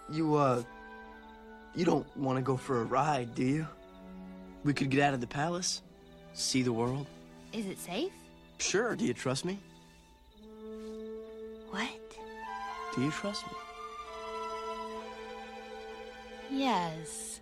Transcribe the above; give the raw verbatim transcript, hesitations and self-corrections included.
You, uh, you don't want to go for a ride, do you? We could get out of the palace, see the world. Is it safe? Sure, do you trust me? What? Do you trust me? Yes.